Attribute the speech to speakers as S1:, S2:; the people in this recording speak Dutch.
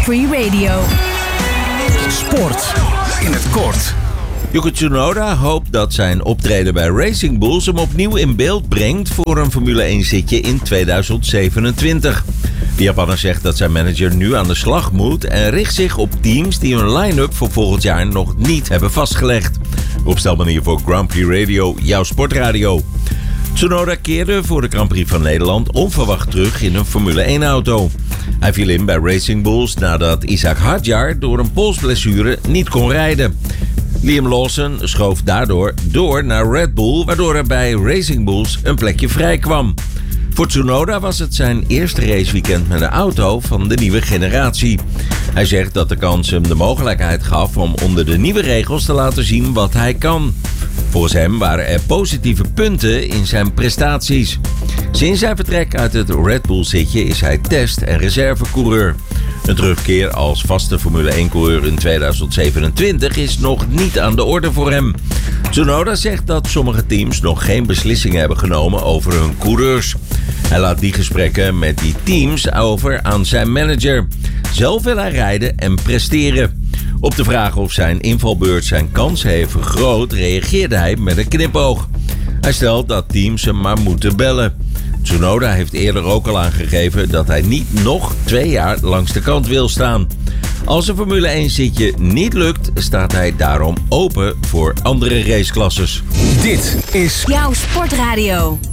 S1: Free Radio.
S2: Sport in het kort.
S3: Yuki Tsunoda hoopt dat zijn optreden bij Racing Bulls hem opnieuw in beeld brengt voor een Formule 1 zitje in 2027. De Japaner zegt dat zijn manager nu aan de slag moet en richt zich op teams die hun line-up voor volgend jaar nog niet hebben vastgelegd. Opstelmanier voor Grand Prix Radio, jouw sportradio. Tsunoda keerde voor de Grand Prix van Nederland onverwacht terug in een Formule 1-auto. Hij viel in bij Racing Bulls nadat Isaac Hadjar door een polsblessure niet kon rijden. Liam Lawson schoof daardoor door naar Red Bull, waardoor er bij Racing Bulls een plekje vrij kwam. Voor Tsunoda was het zijn eerste raceweekend met een auto van de nieuwe generatie. Hij zegt dat de kans hem de mogelijkheid gaf om onder de nieuwe regels te laten zien wat hij kan. Volgens hem waren er positieve punten in zijn prestaties. Sinds zijn vertrek uit het Red Bull-zitje is hij test- en reservecoureur. Een terugkeer als vaste Formule 1-coureur in 2027 is nog niet aan de orde voor hem. Tsunoda zegt dat sommige teams nog geen beslissingen hebben genomen over hun coureurs. Hij laat die gesprekken met die teams over aan zijn manager. Zelf wil hij rijden en presteren. Op de vraag of zijn invalbeurt zijn kans heeft vergroot, reageerde hij met een knipoog. Hij stelt dat teams hem maar moeten bellen. Tsunoda heeft eerder ook al aangegeven dat hij niet nog 2 jaar langs de kant wil staan. Als een Formule 1 zitje niet lukt, staat hij daarom open voor andere raceklasses.
S2: Dit is
S1: Jouw sportradio.